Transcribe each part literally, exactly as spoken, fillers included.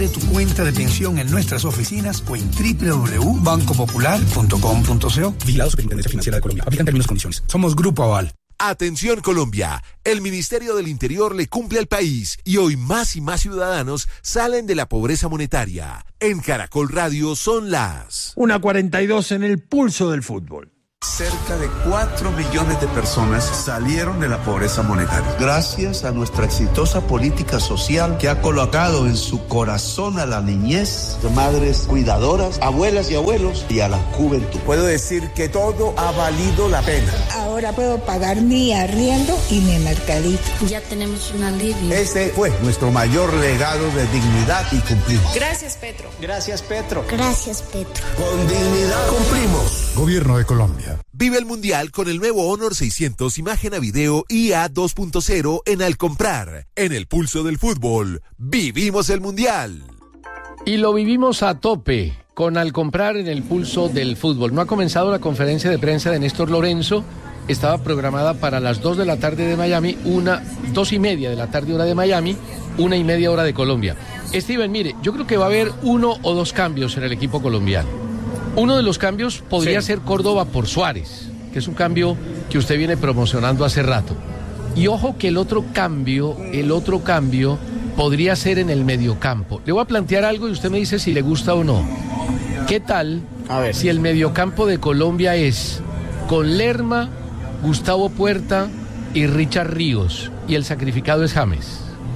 de tu cuenta de pensión en nuestras oficinas o en doble u doble u doble u punto banco popular punto com punto co. Vigilado Superintendencia Financiera de Colombia. Aplican términos y condiciones. Somos Grupo Aval. Atención Colombia, el Ministerio del Interior le cumple al país y hoy más y más ciudadanos salen de la pobreza monetaria. En Caracol Radio son las una cuarenta y dos en el pulso del fútbol. Cerca de cuatro millones de personas salieron de la pobreza monetaria. Gracias a nuestra exitosa política social que ha colocado en su corazón a la niñez, de madres cuidadoras, abuelas y abuelos y a la juventud. Puedo decir que todo ha valido la pena. Ahora puedo pagar mi arriendo y mi mercadito. Ya tenemos un alivio. Ese fue nuestro mayor legado de dignidad y cumplimos. Gracias, Petro. Gracias, Petro. Gracias, Petro. Con dignidad cumplimos. Gobierno de Colombia. Vive el Mundial con el nuevo Honor seiscientos imagen a video I A dos punto cero en Al Comprar. En el pulso del fútbol, vivimos el Mundial. Y lo vivimos a tope con Al Comprar en el pulso del fútbol. No ha comenzado la conferencia de prensa de Néstor Lorenzo. Estaba programada para las dos de la tarde de Miami, una, dos y media de la tarde hora de Miami, una y media hora de Colombia. Steven, mire, yo creo que va a haber uno o dos cambios en el equipo colombiano. Uno de los cambios podría sí. ser Córdoba por Suárez, que es un cambio que usted viene promocionando hace rato. Y ojo que el otro cambio, el otro cambio podría ser en el mediocampo. Le voy a plantear algo y usted me dice si le gusta o no. ¿Qué tal a ver. si el mediocampo de Colombia es con Lerma, Gustavo Puerta y Richard Ríos y el sacrificado es James?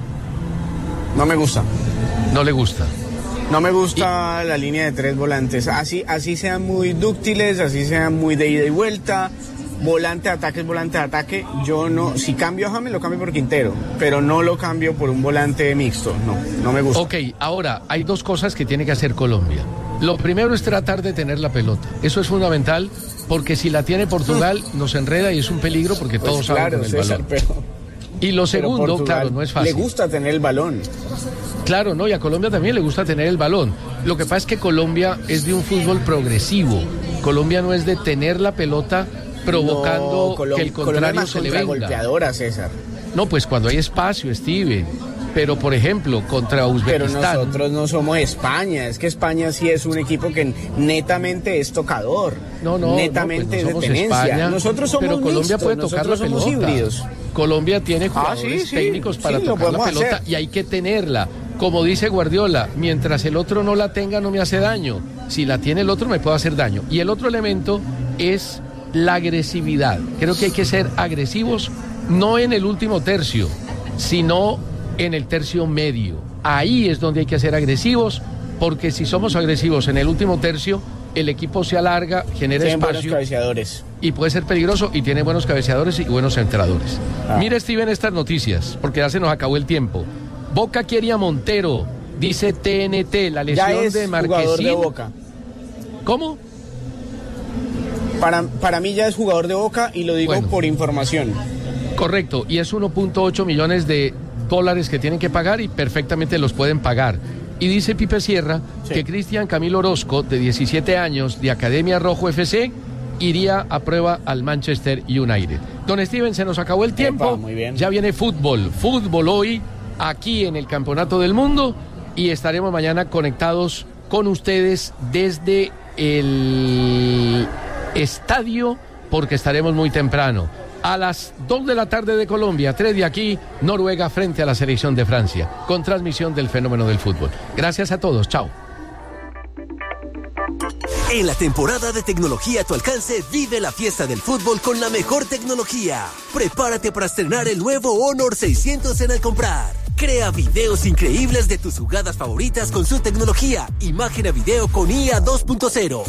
No me gusta. ¿No le gusta? No me gusta y... la línea de tres volantes, así así sean muy dúctiles, así sean muy de ida y vuelta, volante de ataque es volante de ataque. Yo no, si cambio a James lo cambio por Quintero, pero no lo cambio por un volante mixto, no, no me gusta. Ok, ahora hay dos cosas que tiene que hacer Colombia. Lo primero es tratar de tener la pelota, eso es fundamental, porque si la tiene Portugal nos enreda y es un peligro porque pues todos claro, saben con el César, balón. Pero... Y lo segundo, claro, no es fácil. Le gusta tener el balón. Claro, no, y a Colombia también le gusta tener el balón. Lo que pasa es que Colombia es de un fútbol progresivo. Colombia no es de tener la pelota provocando no, Colom- que el contrario se le venga. Golpeadora, César. No, pues cuando hay espacio, Steven. Pero, por ejemplo, contra Uzbekistán... Pero nosotros no somos España. Es que España sí es un equipo que netamente es tocador. No, no, netamente no, pues no es de tenencia. España, nosotros somos pero Colombia mixtos, puede tocar la pelota. Híbridos. Colombia tiene jugadores ah, sí, técnicos sí, para sí, tocar la pelota hacer. Y hay que tenerla. Como dice Guardiola, mientras el otro no la tenga no me hace daño. Si la tiene el otro me puede hacer daño. Y el otro elemento es la agresividad. Creo que hay que ser agresivos, no en el último tercio, sino en el tercio medio. Ahí es donde hay que ser agresivos, porque si somos agresivos en el último tercio, el equipo se alarga, genera Tienen espacio buenos cabeceadores. Y puede ser peligroso y tiene buenos cabeceadores y buenos centradores. Ah. Mire, Steven, estas noticias, porque ya se nos acabó el tiempo. Boca quiere a Montero, dice T N T, la lesión ya es de Marquezín. Jugador de Boca. ¿Cómo? Para, para mí ya es jugador de Boca y lo digo bueno. por información. Correcto, y es uno punto ocho millones de dólares que tienen que pagar y perfectamente los pueden pagar. Y dice Pipe Sierra sí. que Cristian Camilo Orozco, de diecisiete años, de Academia Rojo F C, iría a prueba al Manchester United. Don Steven, se nos acabó el tiempo. Epa, muy bien. Ya viene fútbol. Fútbol hoy, aquí en el Campeonato del Mundo. Y estaremos mañana conectados con ustedes desde el estadio, porque estaremos muy temprano. A las dos de la tarde de Colombia, tres de aquí, Noruega frente a la selección de Francia, con transmisión del fenómeno del fútbol. Gracias a todos, chao. En la temporada de tecnología a tu alcance, vive la fiesta del fútbol con la mejor tecnología. Prepárate para estrenar el nuevo Honor seiscientos en Al Comprar. Crea videos increíbles de tus jugadas favoritas con su tecnología, imagen a video con I A dos punto cero.